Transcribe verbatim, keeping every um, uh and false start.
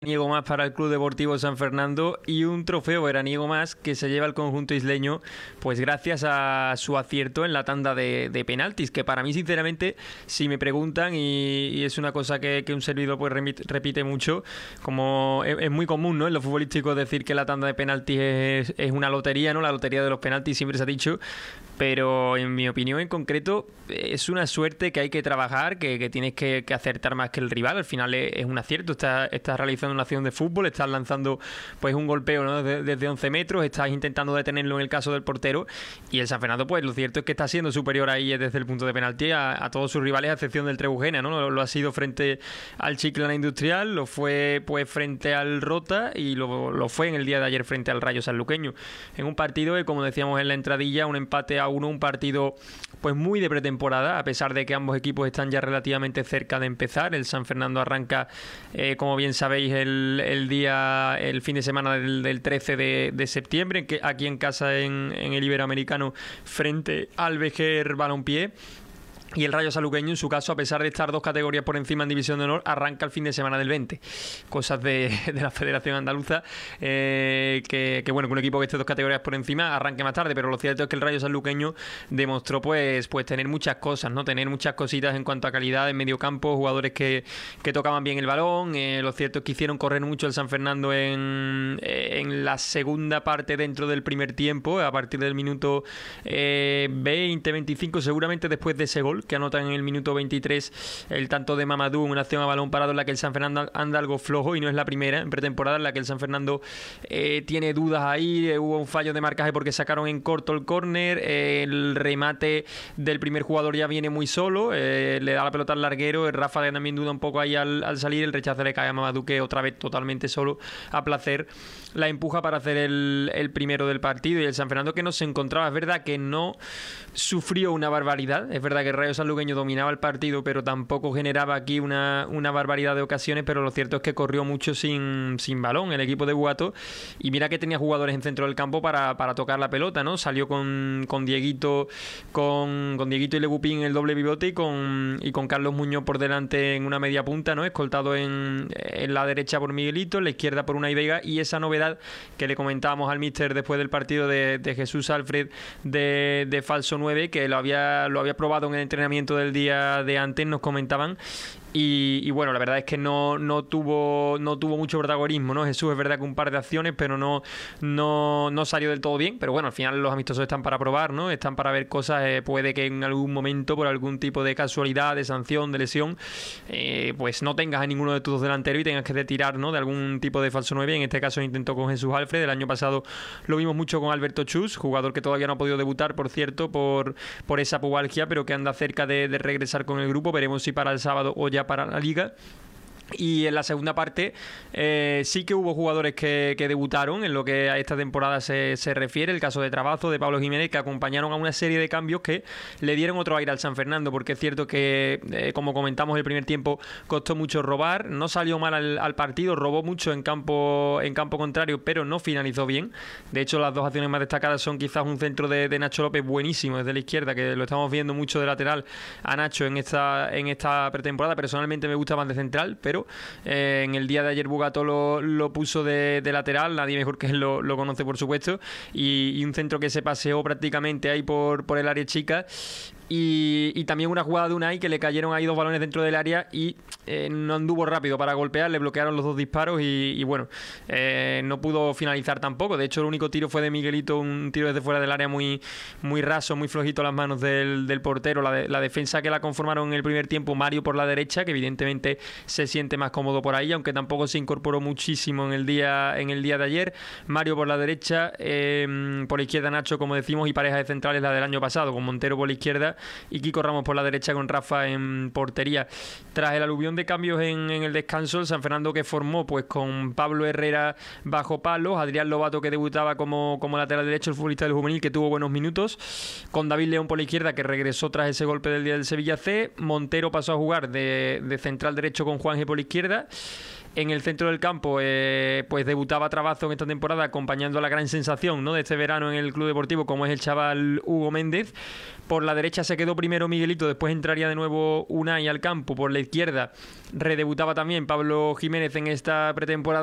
veraniego más para el Club Deportivo San Fernando y un trofeo veraniego más que se lleva el conjunto isleño, pues gracias a su acierto en la tanda de, de penaltis, que para mí sinceramente, si me preguntan, y, y es una cosa que, que un servidor pues remite, repite mucho, como es, es muy común, ¿no?, en lo futbolístico decir que la tanda de penaltis es, es una lotería, ¿no?, la lotería de los penaltis siempre se ha dicho, pero en mi opinión en concreto es una suerte que hay que trabajar, que, que tienes que, que acertar más que el rival. Al final es, es un acierto, estás, estás realizando una acción de fútbol, estás lanzando pues un golpeo, ¿no?, desde, desde once metros, estás intentando detenerlo en el caso del portero, y el San Fernando pues lo cierto es que está siendo superior ahí desde el punto de penalti a, a todos sus rivales, a excepción del Trebujena, ¿no? Lo, lo ha sido frente al Chiclana Industrial, lo fue pues frente al Rota y lo, lo fue en el día de ayer frente al Rayo Sanluqueño, en un partido que, como decíamos en la entradilla, un empate a uno, un partido pues muy de pretemporada, a pesar de que ambos equipos están ya relativamente cerca de empezar. El San Fernando arranca, eh, como bien sabéis, el, el día, el fin de semana del, del trece de, de septiembre, que aquí en casa en, en el Iberoamericano frente al Vejer Balompié. Y el Rayo Sanluqueño, en su caso, a pesar de estar dos categorías por encima en División de Honor, arranca el fin de semana del veinte. Cosas de, de la Federación Andaluza, eh, que, que bueno, que un equipo que esté dos categorías por encima arranque más tarde, pero lo cierto es que el Rayo Sanluqueño demostró pues, pues tener muchas cosas, ¿no? Tener muchas cositas en cuanto a calidad en medio campo, jugadores que, que tocaban bien el balón. Eh, lo cierto es que hicieron correr mucho el San Fernando en, en la segunda parte dentro del primer tiempo, a partir del minuto eh, veinte veinticinco, seguramente después de ese gol que anotan en el minuto veintitrés, el tanto de Mamadou, una acción a balón parado en la que el San Fernando anda algo flojo, y no es la primera en pretemporada en la que el San Fernando eh, tiene dudas ahí. Eh, hubo un fallo de marcaje porque sacaron en corto el córner, eh, el remate del primer jugador ya viene muy solo, eh, le da la pelota al larguero, el Rafa también duda un poco ahí al, al salir, el rechazo le cae a Mamadou, que otra vez totalmente solo, a placer, la empuja para hacer el, el primero del partido. Y el San Fernando, que no se encontraba, es verdad que no sufrió una barbaridad, es verdad que el Rayo Sanluqueño dominaba el partido, pero tampoco generaba aquí una, una barbaridad de ocasiones, pero lo cierto es que corrió mucho sin, sin balón el equipo de Bugato, y mira que tenía jugadores en centro del campo para, para tocar la pelota, ¿no? Salió con, con Dieguito con, con Dieguito y Legupín en el doble pivote, y con, y con Carlos Muñoz por delante en una media punta, ¿no? Escoltado en, en la derecha por Miguelito, en la izquierda por Unai Vega, y esa novedad que le comentábamos al míster después del partido de, de Jesús Alfred de, de falso nueve, que lo había, lo había probado en el entrenamiento del día de antes, nos comentaban. Y, y bueno, la verdad es que no, no tuvo no tuvo mucho protagonismo, ¿no? Jesús, es verdad que un par de acciones, pero no, no, no salió del todo bien. Pero bueno, al final los amistosos están para probar, ¿no? Están para ver cosas. Eh, puede que en algún momento, por algún tipo de casualidad, de sanción, de lesión, eh, pues no tengas a ninguno de tus dos delanteros y tengas que retirar, ¿no?, de algún tipo de falso nueve. En este caso intentó con Jesús Alfred. El año pasado lo vimos mucho con Alberto Chus, jugador que todavía no ha podido debutar, por cierto, por, por esa pubalgia, pero que anda cerca de, de regresar con el grupo. Veremos si para el sábado o ya para la Liga. Y en la segunda parte eh, sí que hubo jugadores que, que debutaron en lo que a esta temporada se, se refiere. El caso de Trabazo, de Pablo Jiménez, que acompañaron a una serie de cambios que le dieron otro aire al San Fernando, porque es cierto que, eh, como comentamos, el primer tiempo costó mucho robar, no salió mal al, al partido, robó mucho en campo, en campo contrario, pero no finalizó bien. De hecho, las dos acciones más destacadas son quizás un centro de, de Nacho López buenísimo desde la izquierda, que lo estamos viendo mucho de lateral a Nacho en esta, en esta pretemporada. Personalmente me gusta más de central, pero Eh, en el día de ayer Bugato lo, lo puso de, de lateral, nadie mejor que él lo, lo conoce, por supuesto, y, y un centro que se paseó prácticamente ahí por, por el área chica. Y, y también una jugada de Unai, que le cayeron ahí dos balones dentro del área y eh, no anduvo rápido para golpear, le bloquearon los dos disparos y, y bueno, eh, no pudo finalizar tampoco. De hecho, el único tiro fue de Miguelito, un tiro desde fuera del área muy, muy raso, muy flojito a las manos del, del portero. La, de, la defensa que la conformaron en el primer tiempo, Mario por la derecha, que evidentemente se siente más cómodo por ahí, aunque tampoco se incorporó muchísimo en el día, en el día de ayer. Mario por la derecha, eh, por la izquierda Nacho, como decimos, y pareja de centrales la del año pasado, con Montero por la izquierda y Kiko Ramos por la derecha, con Rafa en portería. Tras el aluvión de cambios en, en el descanso, el San Fernando, que formó pues con Pablo Herrera bajo palos, Adrián Lobato, que debutaba como, como lateral derecho, el futbolista del juvenil, que tuvo buenos minutos, con David León por la izquierda, que regresó tras ese golpe del día del Sevilla C. Montero pasó a jugar de, de central derecho con Juanje por la izquierda. En el centro del campo, eh, pues debutaba Trabazo en esta temporada, acompañando a la gran sensación, ¿no?, de este verano en el Club Deportivo, como es el chaval Hugo Méndez. Por la derecha se quedó primero Miguelito, después entraría de nuevo Unai al campo. Por la izquierda redebutaba también Pablo Jiménez en esta pretemporada.